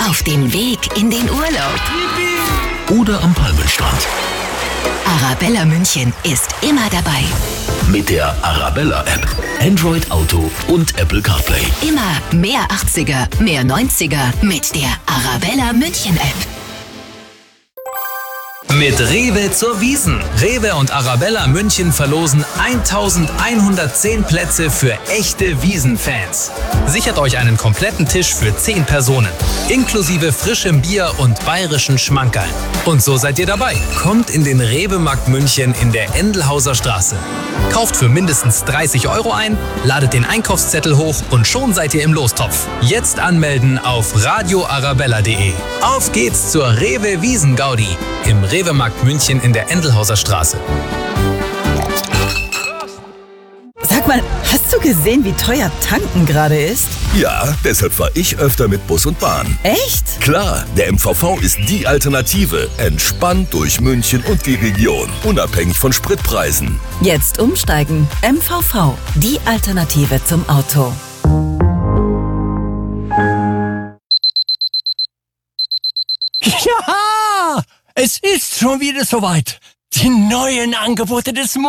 Auf dem Weg in den Urlaub. Oder am Palmenstrand. Arabella München ist immer dabei. Mit der Arabella-App, Android Auto und Apple CarPlay. Immer mehr 80er, mehr 90er mit der Arabella München App. Mit Rewe zur Wiesn. Rewe und Arabella München verlosen 1110 Plätze für echte Wiesn-Fans. Sichert euch einen kompletten Tisch für 10 Personen, inklusive frischem Bier und bayerischen Schmankerln. Und so seid ihr dabei. Kommt in den Rewe-Markt München in der Endelhauser Straße. Kauft für mindestens 30 € ein, ladet den Einkaufszettel hoch und schon seid ihr im Lostopf. Jetzt anmelden auf radioarabella.de. Auf geht's zur Rewe Wiesn-Gaudi im Rewe-Markt München in der Endelhauser Straße. Sag mal, hast du gesehen, wie teuer tanken gerade ist? Ja, deshalb fahre ich öfter mit Bus und Bahn. Echt? Klar, der MVV ist die Alternative. Entspannt durch München und die Region. Unabhängig von Spritpreisen. Jetzt umsteigen. MVV, die Alternative zum Auto. Ja, es ist schon wieder soweit. Die neuen Angebote des